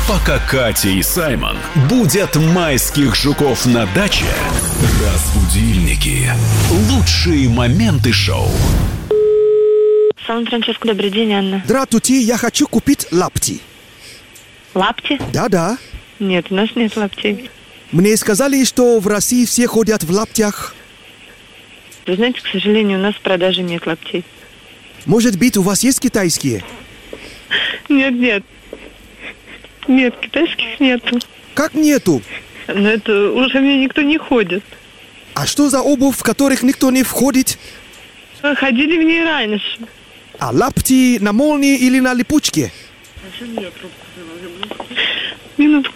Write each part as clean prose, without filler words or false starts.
Пока Катя и Саймон будят майских жуков на даче, разбудильники. Лучшие моменты шоу. Сан-Франциско, добрый день, Анна. Здравствуйте, я хочу купить лапти. Лапти? Да. Нет, у нас нет лаптей. Мне сказали, что в России все ходят в лаптях. Вы знаете, к сожалению, у нас в продаже нет лаптей. Может быть, у вас есть китайские? Нет. Нет, китайских нету. Как нету? Но это уже мне никто не ходит. А что за обувь, в которых никто не входит? Ходили в ней раньше. А лапти на молнии или на липучке? Минутку.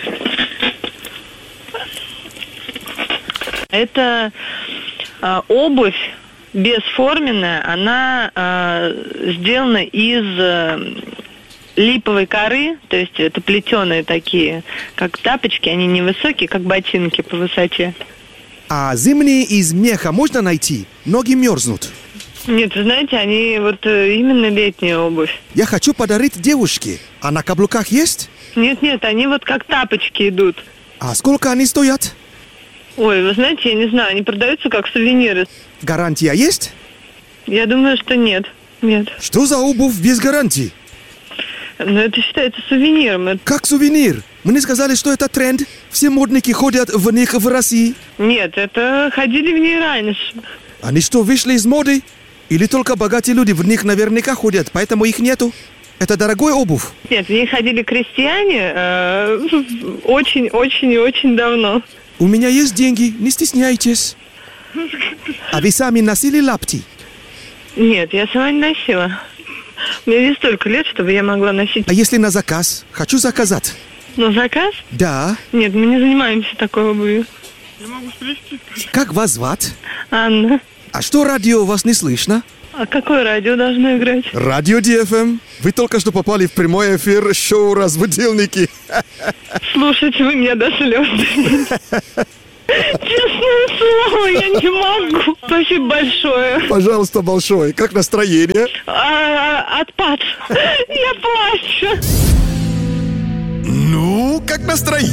Это обувь бесформенная, она сделана из липовой коры, то есть это плетеные такие, как тапочки, они невысокие, как ботинки по высоте. А зимние из меха можно найти? Ноги мерзнут. Нет, вы знаете, они вот именно летняя обувь. Я хочу подарить девушке. А на каблуках есть? Нет, они вот как тапочки идут. А сколько они стоят? Ой, вы знаете, я не знаю, они продаются как сувениры. Гарантия есть? Я думаю, что нет. Что за обувь без гарантии? Но это считается сувениром. Как сувенир? Мне сказали, что это тренд. Все модники ходят в них в России. Нет, это ходили в ней раньше. Они что, вышли из моды? Или только богатые люди в них наверняка ходят, поэтому их нету? Это дорогой обувь? Нет, в ней ходили крестьяне очень и очень давно. У меня есть деньги, не стесняйтесь. А вы сами носили лапти? Нет, я сама не носила. Мне не столько лет, чтобы я могла носить. А если на заказ? Хочу заказать. На заказ? Да. Нет, мы не занимаемся такой обувью. Я могу привезти. Как вас звать? Анна. А что радио у вас не слышно? А какое радио должно играть? Радио DFM. Вы только что попали в прямой эфир шоу «Разбудильники». Слушайте, вы меня до слез. Честное слово, я не могу. Спасибо большое. Пожалуйста, большое. Как настроение? Отпад. Я плачу. Ну, как настроение?